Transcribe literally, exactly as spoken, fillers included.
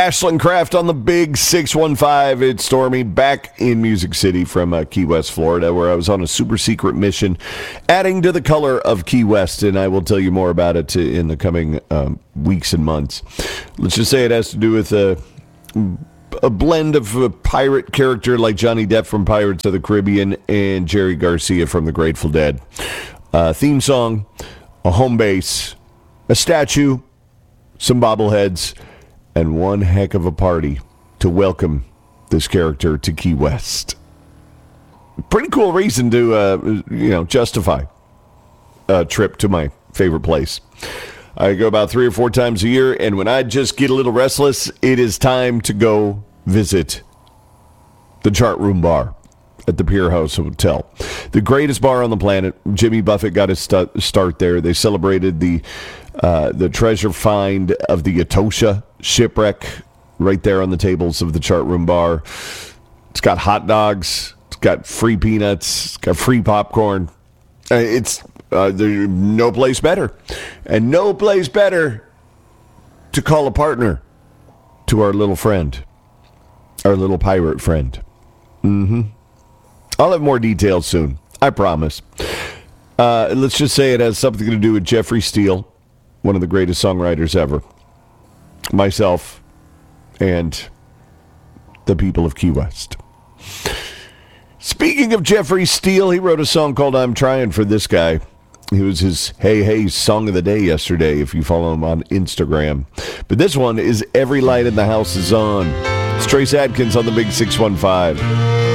Ashland Craft on the big six one five. It's Stormy back in Music City from uh, Key West, Florida, where I was on a super secret mission adding to the color of Key West, and I will tell you more about it in the coming um, weeks and months. Let's just say it has to do with a, a blend of a pirate character like Johnny Depp from Pirates of the Caribbean and Jerry Garcia from the Grateful Dead. Uh, theme song, a home base, a statue, some bobbleheads, and one heck of a party to welcome this character to Key West. Pretty cool reason to, uh, you know, justify a trip to my favorite place. I go about three or four times a year, and when I just get a little restless, it is time to go visit the Chart Room Bar at the Pier House Hotel. The greatest bar on the planet. Jimmy Buffett got his st- start there. They celebrated the uh, the treasure find of the Etosha shipwreck right there on the tables of the Chart Room Bar. It's got hot dogs. It's got free peanuts. It's got free popcorn. Uh, it's uh, there's no place better. And no place better to call a partner to our little friend. Our little pirate friend. Mm-hmm. I'll have more details soon. I promise. Uh, let's just say it has something to do with Jeffrey Steele, one of the greatest songwriters ever. Myself and the people of Key West. Speaking of Jeffrey Steele, he wrote a song called I'm Trying for This Guy. It was his Hey Hey song of the day yesterday, if you follow him on Instagram. But this one is Every Light in the House is On. It's Trace Adkins on the Big six one five.